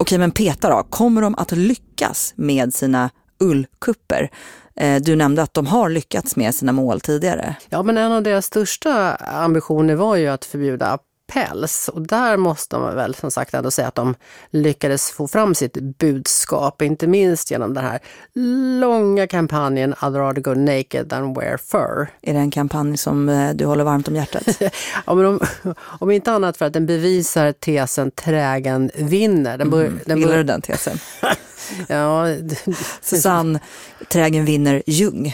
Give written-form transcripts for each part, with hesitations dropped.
Okej, men Peta då, kommer de att lyckas med sina ullkupper? Du nämnde att de har lyckats med sina mål tidigare. Ja, men en av deras största ambitioner var ju att förbjuda päls. Och där måste man väl som sagt ändå säga att de lyckades få fram sitt budskap. Inte minst genom den här långa kampanjen I'd rather go naked than wear fur. Är det en kampanj som du håller varmt om hjärtat? Ja, men om inte annat för att den bevisar tesen trägen vinner. Gillar du den tesen? Ja. Susanne, trägen vinner Jung.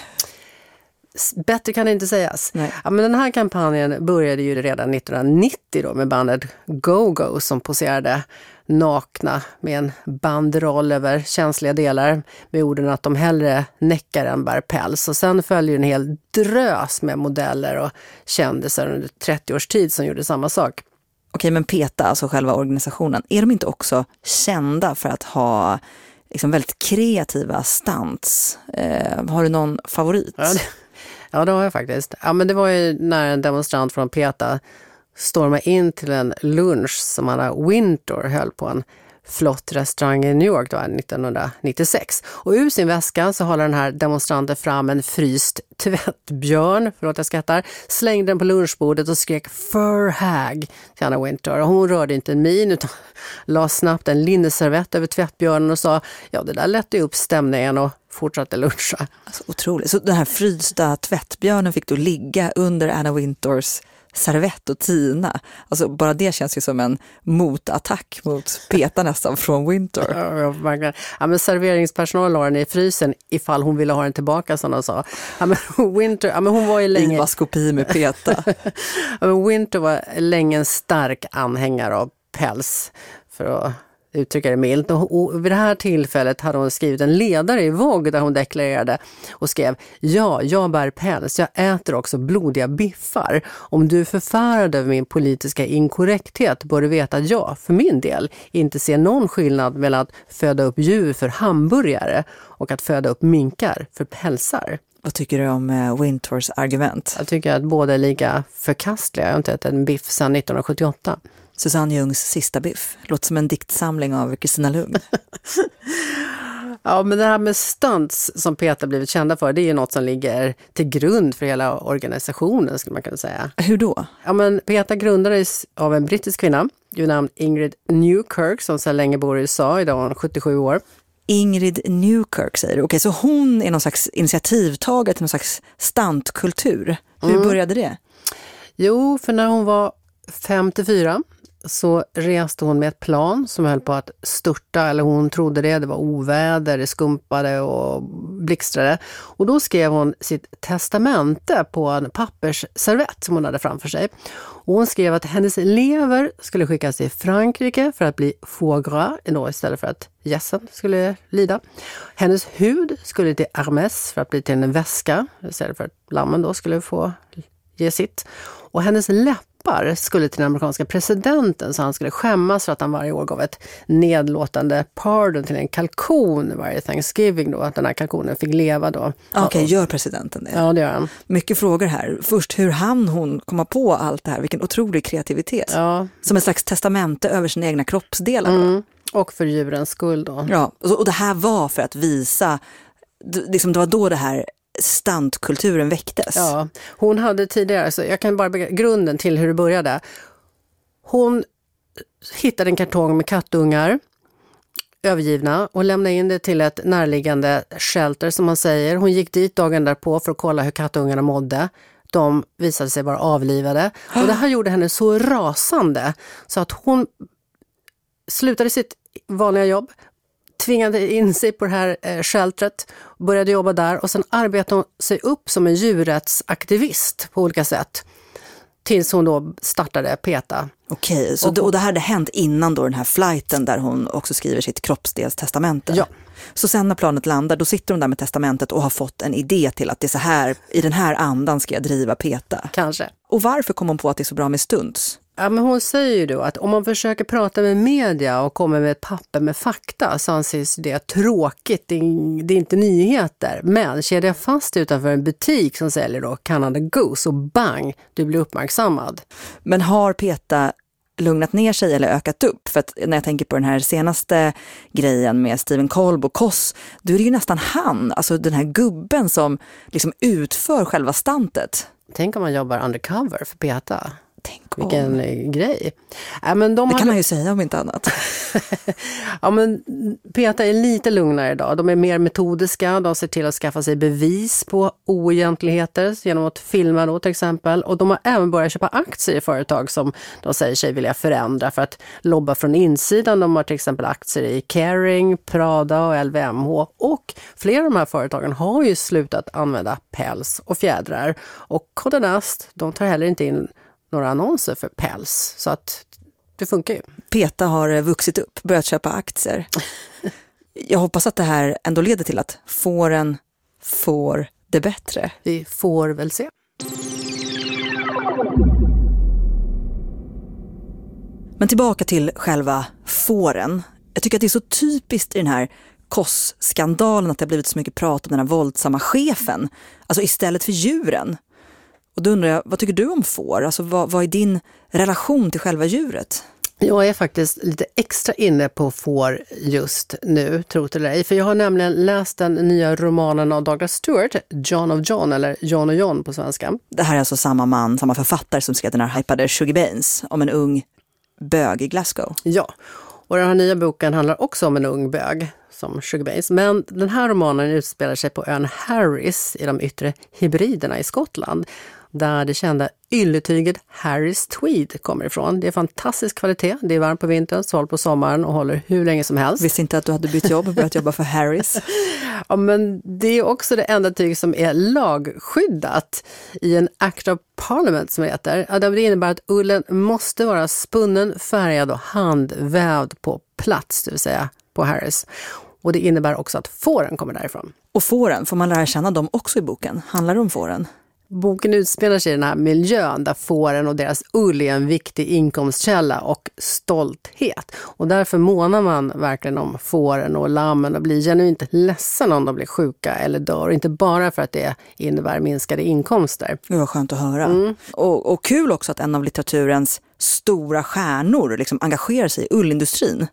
Bättre kan det inte sägas. Nej. Ja, men den här kampanjen började ju redan 1990 då med bandet Go-Go som poserade nakna med en bandroll över känsliga delar med orden att de hellre näckar än bär päls. Och sen följer en hel drös med modeller och kändisar under 30 års tid som gjorde samma sak. Okej, men Peta, alltså själva organisationen, är de inte också kända för att ha liksom väldigt kreativa stunts? Har du någon favorit? Ja, det har jag faktiskt. Ja, men det var ju när en demonstrant från Peta stormade in till en lunch som Anna Wintour höll på en flott restaurang i New York då, 1996. Och ur sin väska så håller den här demonstranten fram en fryst tvättbjörn, förlåt jag skrattar, slängde den på lunchbordet och skrek "fur hag" till Anna Wintour. Och hon rörde inte en min utan la snabbt en linneservett över tvättbjörnen och sa ja, det där lätte upp stämningen och fortsatte luncha. Alltså, otroligt. Så den här frysta tvättbjörnen fick du ligga under Anna Wintours servett och tina. Alltså bara det känns ju som en motattack mot Peta nästan från Wintour. Ja, men serveringspersonal la den i frysen ifall hon ville ha den tillbaka som de sa. Ja, men Wintour, ja, men hon var ju länge... Ivaskopi med Peta. Ja, men Wintour var länge en stark anhängare av päls för att uttrycka det milt. Och vid det här tillfället hade hon skrivit en ledare i Vogue där hon deklarerade och skrev: ja, jag bär päls, jag äter också blodiga biffar. Om du är förfärad över min politiska inkorrekthet bör du veta att jag, för min del, inte ser någon skillnad mellan att föda upp djur för hamburgare och att föda upp minkar för pälsar. Vad tycker du om Wintours argument? Jag tycker att båda är lika förkastliga. Jag har inte ätit en biff sedan 1978. Susanne Jungs sista biff. Låter som en diktsamling av Kristina Lugn. Ja, men det här med stunts som Peta blivit kända för, det är ju något som ligger till grund för hela organisationen, skulle man kunna säga. Hur då? Ja, men Peta grundades av en brittisk kvinna, ju namn Ingrid Newkirk, som sedan länge bor i USA, idag är hon 77 år. Ingrid Newkirk säger du. Okej, så hon är någon slags initiativtagare till någon slags stuntkultur. Hur började det? Jo, för när hon var 54 så reste hon med ett plan som höll på att störta, eller hon trodde det var oväder, det skumpade och blixtrade. Och då skrev hon sitt testamente på en pappersservett som hon hade framför sig. Och hon skrev att hennes lever skulle skickas till Frankrike för att bli foie gras istället för att gässen skulle lida. Hennes hud skulle till Hermès för att bli till en väska istället för att lammen då skulle få ge sitt. Och hennes läppar skulle till den amerikanska presidenten så han skulle skämmas för att han varje år gav ett nedlåtande pardon till en kalkon varje Thanksgiving då, att den här kalkonen fick leva då. Okej, gör presidenten det? Ja, det gör han. Mycket frågor här. Först, hur hon komma på allt det här? Vilken otrolig kreativitet. Ja. Som en slags testamente över sina egna kroppsdelar. Då. Och för djurens skull då. Ja, och det här var för att visa, liksom det var då det här stuntkulturen väcktes. Ja, hon hade tidigare, så jag kan bara grunden till hur det började. Hon hittade en kartong med kattungar övergivna och lämnade in det till ett närliggande shelter som man säger. Hon gick dit dagen därpå för att kolla hur kattungarna mådde. De visade sig vara avlivade. Och det här gjorde henne så rasande så att hon slutade sitt vanliga jobb, tvingade in sig på det här sheltret, började jobba där och sen arbetade hon sig upp som en djurrättsaktivist på olika sätt tills hon då startade Peta. Okej, så och det här hade hänt innan då den här flighten där hon också skriver sitt kroppsdelstestamente. Ja. Så sen när planet landar, då sitter hon där med testamentet och har fått en idé till att det är så här, i den här andan ska jag driva Peta. Kanske. Och varför kom hon på att det är så bra med stunts? Ja, men hon säger ju då att om man försöker prata med media och kommer med ett papper med fakta så anses det tråkigt, det är inte nyheter. Men kedja fast utanför en butik som säljer då Canada Goose och bang, du blir uppmärksammad. Men har Peta lugnat ner sig eller ökat upp. För att när jag tänker på den här senaste grejen med Stephen Kolb och Koss, då är det ju nästan han, alltså den här gubben som liksom utför själva stantet. Tänk om man jobbar undercover för PETA. Vilken grej. Men det kan man ju säga om inte annat. Ja, men PETA är lite lugnare idag. De är mer metodiska. De ser till att skaffa sig bevis på oegentligheter genom att filma då till exempel. Och de har även börjat köpa aktier i företag som de säger sig vilja förändra för att lobba från insidan. De har till exempel aktier i Kering, Prada och LVMH. Och flera av de här företagen har ju slutat använda päls och fjädrar. Och Condé Nast, de tar heller inte in några annonser för päls, så att det funkar ju. PETA har vuxit upp, börjat köpa aktier. Jag hoppas att det här ändå leder till att fåren får det bättre. Vi får väl se. Men tillbaka till själva fåren. Jag tycker att det är så typiskt i den här Koss-skandalen att det har blivit så mycket prat om den här våldsamma chefen. Alltså istället för djuren. Och då undrar jag, vad tycker du om får? Alltså vad är din relation till själva djuret? Jag är faktiskt lite extra inne på får just nu, tror det eller ej. För jag har nämligen läst den nya romanen av Douglas Stewart, John of John, eller John och John på svenska. Det här är alltså samma man, samma författare som skrev den här hypade Sugar Baines om en ung bög i Glasgow. Ja, och den här nya boken handlar också om en ung bög som Sugar Baines. Men den här romanen utspelar sig på ön Harris i de yttre hybriderna i Skottland, där det kända ylletyget Harris Tweed kommer ifrån. Det är fantastisk kvalitet. Det är varmt på vintern, svalt på sommaren och håller hur länge som helst. Visste inte att du hade bytt jobb och börjat jobba för Harris. Ja, men det är också det enda tyg som är lagskyddat i en Act of Parliament som heter. Ja, det innebär att ullen måste vara spunnen, färgad och handvävd på plats, det vill säga på Harris. Och det innebär också att fåren kommer därifrån. Och fåren, får man lära känna dem också i boken? Handlar det om fåren? Boken utspelar sig i den här miljön där fåren och deras ull är en viktig inkomstkälla och stolthet. Och därför månar man verkligen om fåren och lammen och blir genuint ledsen om de blir sjuka eller dör. Inte bara för att det innebär minskade inkomster. Det var skönt att höra. Och kul också att en av litteraturens stora stjärnor liksom engagerar sig i ullindustrin.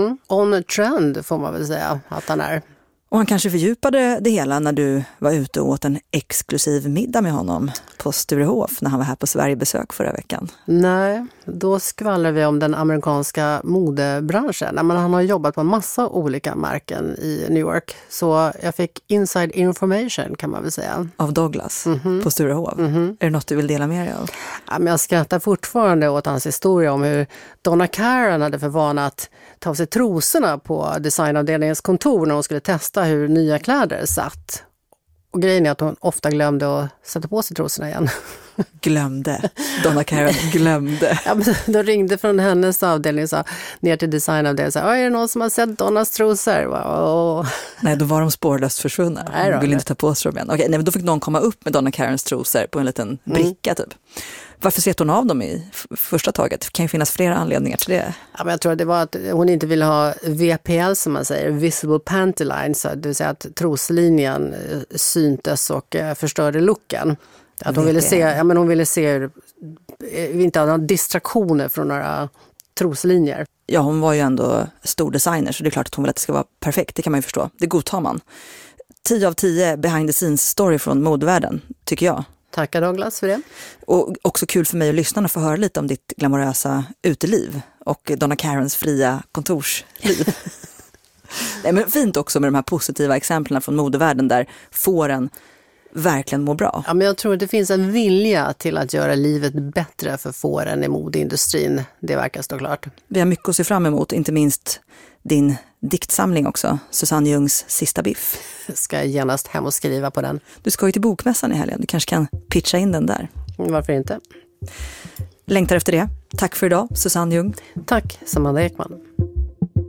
On a trend får man väl säga att han är. Och han kanske fördjupade det hela när du var ute och åt en exklusiv middag med honom på Sturehof när han var här på Sverigebesök förra veckan. Nej, då skvallrar vi om den amerikanska modebranschen. Men han har jobbat på en massa olika märken i New York. Så jag fick inside information kan man väl säga. Av Douglas på Sturehof. Är det något du vill dela med dig av? Ja, men jag skrattar fortfarande åt hans historia om hur Donna Karan hade för vana att ta av sig trosorna på designavdelningens kontor när hon skulle testa hur nya kläder satt. Och grejen är att hon ofta glömde att sätta på sig trosorna igen. Glömde. Donna Karan glömde. Ja, men de ringde från hennes avdelning och sa, ner till designavdelningen och sa, är det någon som har sett Donnas trosor? Nej, då var de spårlöst försvunna. De ville inte ta på sig dem igen. Okej, nej, men då fick någon komma upp med Donna Karans trosor på en liten bricka typ. Varför slet hon av dem i första taget? Det kan ju finnas flera anledningar till det. Ja, men jag tror att det var att hon inte ville ha VPL som man säger, Visible Panty Line, så det vill säga att troslinjen syntes och förstörde looken. Att hon ville se, hon ville se hur vi inte hade några distraktioner från några troslinjer. Ja, hon var ju ändå stor designer så det är klart att hon vill att det ska vara perfekt, det kan man ju förstå. Det godtar man. 10 av 10 behind the scenes story från modevärlden, tycker jag. Tackar Douglas för det. Och också kul för mig att lyssna och få höra lite om ditt glamorösa uteliv och Donna Karans fria kontorsliv. Nej, men fint också med de här positiva exemplen från modevärlden där fåren verkligen mår bra. Ja, men jag tror att det finns en vilja till att göra livet bättre för fåren i modeindustrin. Det verkar stå klart. Vi har mycket att se fram emot, inte minst din diktsamling också, Susanne Ljungs Sista biff. Ska jag genast hem och skriva på den. Du ska ju till bokmässan i helgen, du kanske kan pitcha in den där. Varför inte? Längtar efter det. Tack för idag, Susanne Ljung. Tack, Samantha Ekman.